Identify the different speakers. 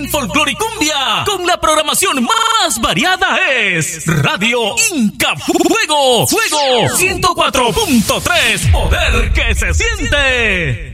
Speaker 1: folclore y cumbia, con la programación más variada es Radio Inca Fuego, 104.3, poder que se siente.